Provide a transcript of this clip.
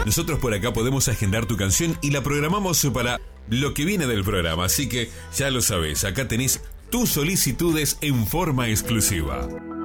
nosotros por acá podemos agendar tu canción y la programamos para lo que viene del programa. Así que ya lo sabes, acá tenés tus solicitudes en forma exclusiva.